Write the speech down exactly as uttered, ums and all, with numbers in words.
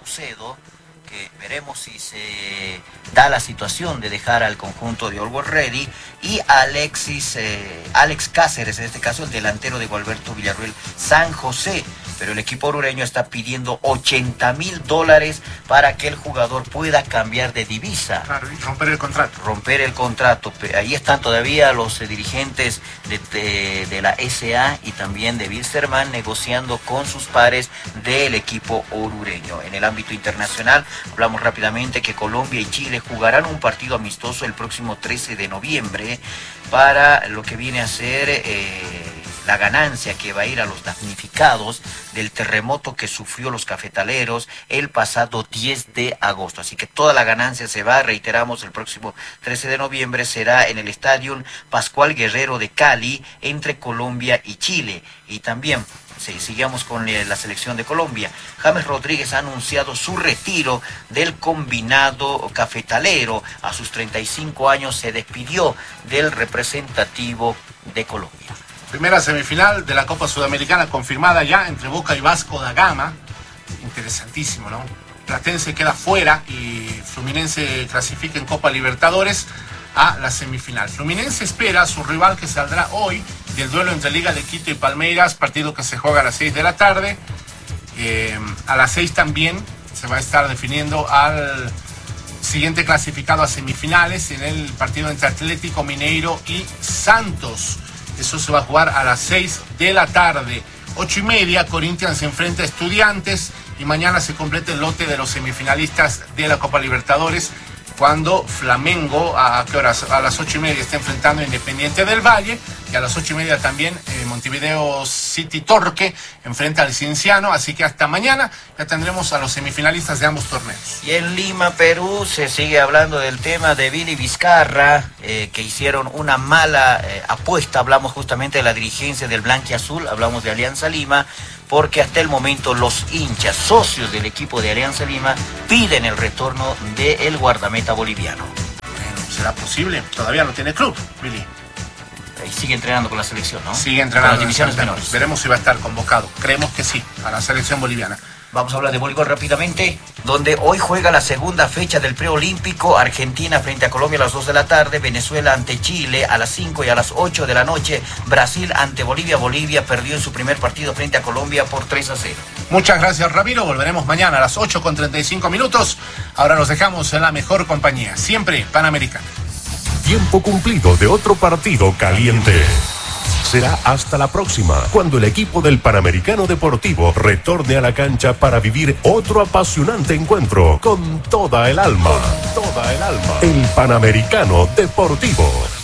Saucedo, que veremos si se da la situación de dejar al conjunto de Always Ready, y Alexis, eh, Alex Cáceres, en este caso el delantero de Gualberto Villarruel San José. Pero el equipo orureño está pidiendo ochenta mil dólares para que el jugador pueda cambiar de divisa. Claro, y romper el contrato. Romper el contrato. Ahí están todavía los eh, dirigentes de, de, de la S A y también de Wilstermann negociando con sus pares del equipo orureño. En el ámbito internacional, hablamos rápidamente que Colombia y Chile jugarán un partido amistoso el próximo trece de noviembre para lo que viene a ser eh, la ganancia que va a ir a los damnificados del terremoto que sufrió los cafetaleros el pasado diez de agosto. Así que toda la ganancia se va, reiteramos, el próximo trece de noviembre será en el Estadio Pascual Guerrero de Cali entre Colombia y Chile. Y también, sí, sigamos con la selección de Colombia. James Rodríguez ha anunciado su retiro del combinado cafetalero. A sus treinta y cinco años se despidió del representativo de Colombia. Primera semifinal de la Copa Sudamericana confirmada ya entre Boca y Vasco da Gama. Interesantísimo, ¿no? Platense queda fuera y Fluminense clasifica en Copa Libertadores a la semifinal. Fluminense espera a su rival que saldrá hoy del duelo entre Liga de Quito y Palmeiras, partido que se juega a las seis de la tarde. Eh, a las seis también se va a estar definiendo al siguiente clasificado a semifinales en el partido entre Atlético Mineiro y Santos. Eso se va a jugar a las seis de la tarde. Ocho y media, Corinthians se enfrenta a Estudiantes y mañana se completa el lote de los semifinalistas de la Copa Libertadores cuando Flamengo, ¿a qué horas? A las ocho y media está enfrentando a Independiente del Valle, y a las ocho y media también eh, Montevideo City Torque enfrenta al Cienciano, así que hasta mañana ya tendremos a los semifinalistas de ambos torneos. Y en Lima, Perú, se sigue hablando del tema de Billy Vizcarra, eh, que hicieron una mala eh, apuesta. Hablamos justamente de la dirigencia del Blanquiazul, hablamos de Alianza Lima, porque hasta el momento los hinchas, socios del equipo de Alianza Lima, piden el retorno del guardameta boliviano. Bueno, ¿será posible? Todavía no tiene club, Billy. Y sigue entrenando con la selección, ¿no? Sigue entrenando con las divisiones menores. Veremos si va a estar convocado. Creemos que sí, a la selección boliviana. Vamos a hablar de voleibol rápidamente, donde hoy juega la segunda fecha del preolímpico. Argentina frente a Colombia a las dos de la tarde, Venezuela ante Chile a las cinco y a las ocho de la noche, Brasil ante Bolivia. Bolivia perdió en su primer partido frente a Colombia por tres a cero. Muchas gracias, Ramiro. Volveremos mañana a las ocho con treinta y cinco minutos. Ahora nos dejamos en la mejor compañía, siempre Panamericana. Tiempo cumplido de otro partido caliente. Será hasta la próxima, cuando el equipo del Panamericano Deportivo retorne a la cancha para vivir otro apasionante encuentro con toda el alma. Con toda el alma. El Panamericano Deportivo.